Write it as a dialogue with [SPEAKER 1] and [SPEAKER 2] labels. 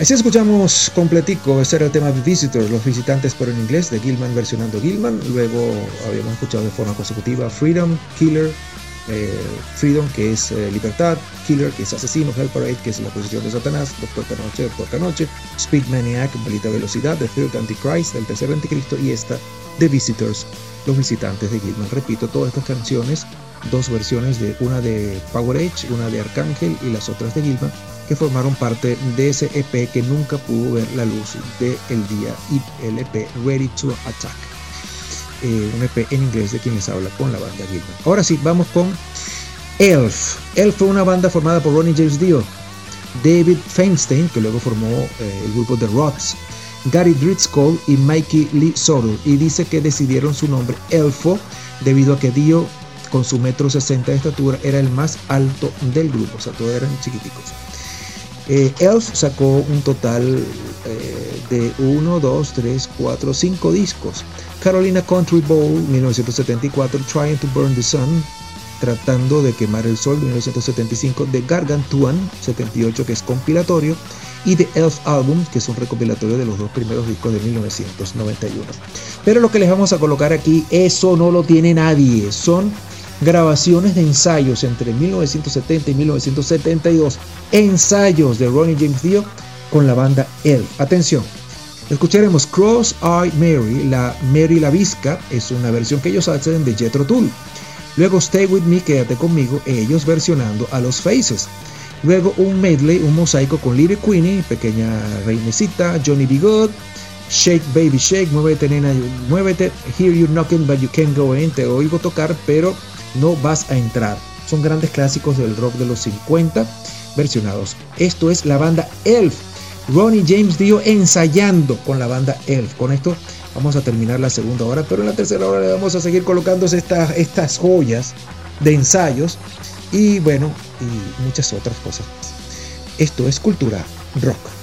[SPEAKER 1] Así escuchamos completico, ese era el tema de Visitors, los visitantes pero en inglés, de Gilman versionando Gilman. Luego habíamos escuchado de forma consecutiva Freedom, Killer, Freedom que es libertad, Killer que es asesino, Hell Parade que es la posesión de Satanás, Doctor Canoche, Speed Maniac, Maldita Velocidad, The Third Antichrist, el tercer anticristo, y esta The Visitors, los visitantes de Gilman. Repito, todas estas canciones, dos versiones, de una de Power Age, una de Arcángel y las otras de Gilman, que formaron parte de ese EP que nunca pudo ver la luz de el día, y el EP Ready to Attack, un EP en inglés de quien les habla con la banda Gilman. Ahora sí, vamos con Elf. Elf fue una banda formada por Ronnie James Dio, David Feinstein, que luego formó el grupo The Rods, Gary Driscoll y Mikey Lee Sodor, y dice que decidieron su nombre Elfo debido a que Dio, con su 1,60 m de estatura, era el más alto del grupo, o sea, todos eran chiquiticos. Elf sacó un total de 1, 2, 3, 4, 5 discos. Carolina Country Bowl 1974, Trying to Burn the Sun, Tratando de Quemar el Sol 1975, The Gargantuan 78, que es compilatorio, y The Elf Album, que es un recopilatorio de los dos primeros discos de 1991. Pero lo que les vamos a colocar aquí, eso no lo tiene nadie, son grabaciones de ensayos entre 1970 y 1972, ensayos de Ronnie James Dio con la banda Elf. Atención, escucharemos Cross-Eyed Mary, la Mary la Visca, es una versión que ellos hacen de Jethro Tull. Luego Stay With Me, Quédate Conmigo, ellos versionando a los Faces. Luego un medley, un mosaico con Little Queenie, Pequeña Reinecita, Johnny B. Good, Shake Baby Shake, Muévete Nena, Muévete, Hear You Knocking But You Can't Go In, Te oigo tocar pero no vas a entrar. Son grandes clásicos del rock de los 50 versionados. Esto es la banda Elf, Ronnie James Dio ensayando con la banda Elf. Con esto vamos a terminar la segunda hora, pero en la tercera hora le vamos a seguir colocando estas joyas de ensayos y bueno, y muchas otras cosas. Esto es Cultura Rock.